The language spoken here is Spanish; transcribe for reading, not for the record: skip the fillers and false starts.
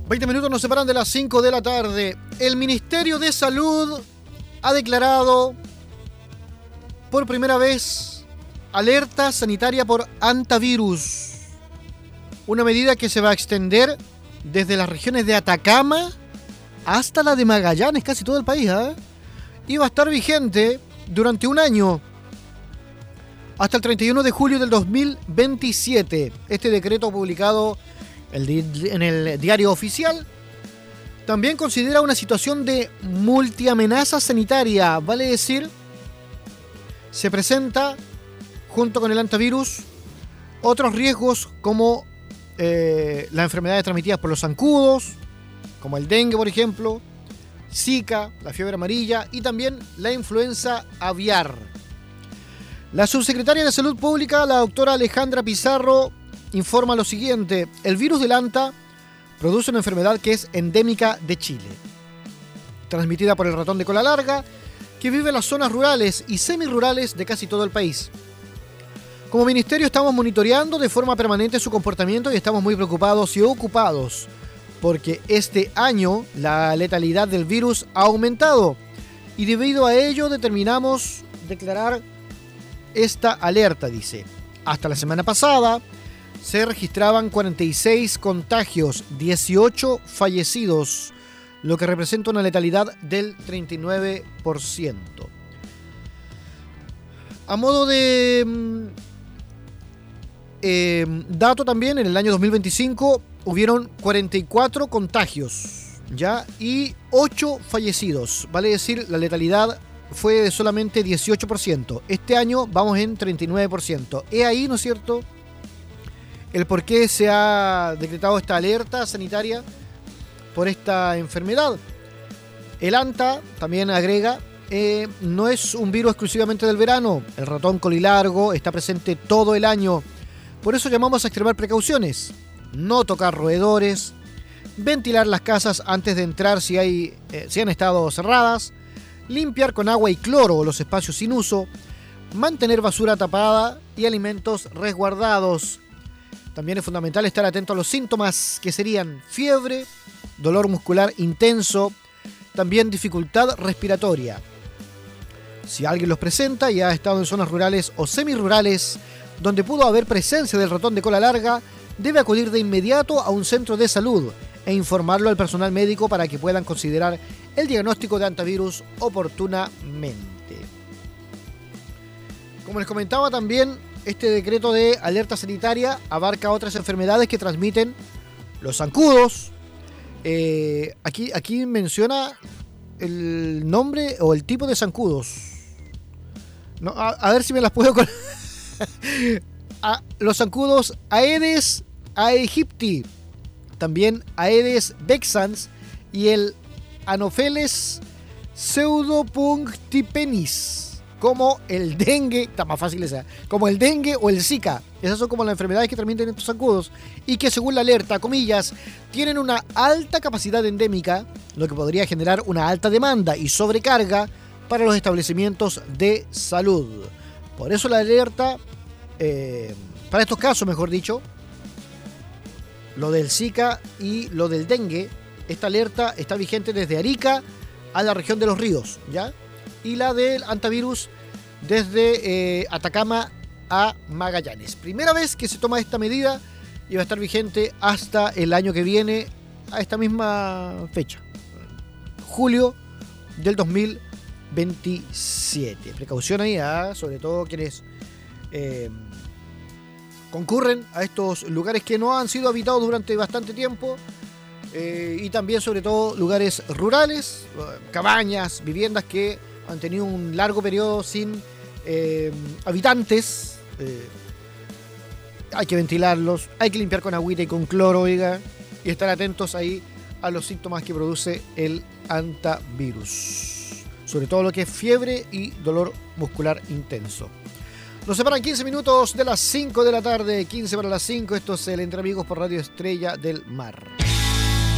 20 minutos nos separan de las 5 de la tarde. El Ministerio de Salud ha declarado por primera vez alerta sanitaria por hantavirus. Una medida que se va a extender desde las regiones de Atacama hasta la de Magallanes, casi todo el país, y va a estar vigente durante un año, hasta el 31 de julio del 2027. Este decreto publicado en el Diario Oficial también considera una situación de multiamenaza sanitaria, vale decir, se presenta junto con el hantavirus otros riesgos como las enfermedades transmitidas por los zancudos, como el dengue, por ejemplo, Zika, la fiebre amarilla y también la influenza aviar. La subsecretaria de Salud Pública, la doctora Alejandra Pizarro, informa lo siguiente: el virus del hanta produce una enfermedad que es endémica de Chile, transmitida por el ratón de cola larga, que vive en las zonas rurales y semirurales de casi todo el país. Como ministerio estamos monitoreando de forma permanente su comportamiento y estamos muy preocupados y ocupados porque este año la letalidad del virus ha aumentado y debido a ello determinamos declarar esta alerta, dice. Hasta la semana pasada se registraban 46 contagios, 18 fallecidos, lo que representa una letalidad del 39%. A modo de dato también, en el año 2025 hubieron 44 contagios, ¿ya? Y 8 fallecidos, vale decir, la letalidad fue de solamente 18%. Este año vamos en 39%. Es ahí, ¿no es cierto?, el por qué se ha decretado esta alerta sanitaria por esta enfermedad. El hanta, también agrega, no es un virus exclusivamente del verano. El ratón colilargo está presente todo el año. Por eso llamamos a extremar precauciones. No tocar roedores, ventilar las casas antes de entrar si han estado cerradas, limpiar con agua y cloro los espacios sin uso, mantener basura tapada y alimentos resguardados. También es fundamental estar atento a los síntomas que serían fiebre, dolor muscular intenso, también dificultad respiratoria. Si alguien los presenta y ha estado en zonas rurales o semirurales donde pudo haber presencia del ratón de cola larga, debe acudir de inmediato a un centro de salud e informarlo al personal médico para que puedan considerar el diagnóstico de hantavirus oportunamente. Como les comentaba también, este decreto de alerta sanitaria abarca otras enfermedades que transmiten los zancudos. Aquí menciona el nombre o el tipo de zancudos. No, a ver si me las puedo... los zancudos Aedes aegypti, también Aedes vexans y el Anopheles pseudopunctipenis, como el dengue, está más fácil esa, como el dengue o el Zika. Esas son como las enfermedades que transmiten estos zancudos y que, según la alerta, comillas, tienen una alta capacidad endémica, lo que podría generar una alta demanda y sobrecarga para los establecimientos de salud. Por eso la alerta, para estos casos, mejor dicho, lo del Zika y lo del dengue, esta alerta está vigente desde Arica a la región de Los Ríos, ¿ya? Y la del hantavirus desde Atacama a Magallanes. Primera vez que se toma esta medida y va a estar vigente hasta el año que viene, a esta misma fecha, julio del 2027. Precaución ahí, sobre todo quienes concurren a estos lugares que no han sido habitados durante bastante tiempo, y también sobre todo lugares rurales, cabañas, viviendas que han tenido un largo periodo sin habitantes. Hay que ventilarlos, hay que limpiar con agüita y con cloro, oiga, y estar atentos ahí a los síntomas que produce el hantavirus, sobre todo lo que es fiebre y dolor muscular intenso. Nos separan 15 minutos de las 5 de la tarde, 15 para las 5. Esto es el Entre Amigos por Radio Estrella del Mar.